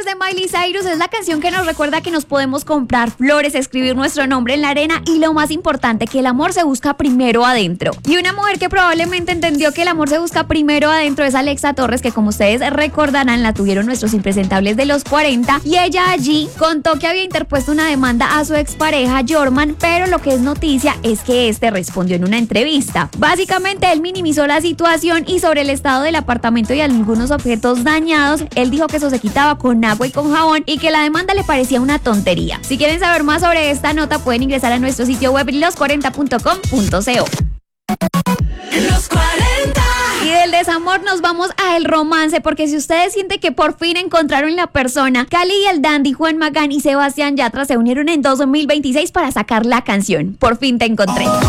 de Miley Cyrus es la canción que nos recuerda que nos podemos comprar flores, escribir nuestro nombre en la arena y lo más importante, que el amor se busca primero adentro. Y una mujer que probablemente entendió que el amor se busca primero adentro es Alexa Torres, que como ustedes recordarán la tuvieron nuestros impresentables de los 40 y ella allí contó que había interpuesto una demanda a su expareja Jorman, pero lo que es noticia es que este respondió en una entrevista. Básicamente él minimizó la situación y sobre el estado del apartamento y algunos objetos dañados, él dijo que eso se quitaba con agua y con jabón y que la demanda le parecía una tontería. Si quieren saber más sobre esta nota pueden ingresar a nuestro sitio web los40.com.co. Los 40. Y del desamor nos vamos a el romance, porque si ustedes sienten que por fin encontraron la persona, Cali y el Dandy, Juan Magán y Sebastián Yatra se unieron en 2026 para sacar la canción Por fin te encontré.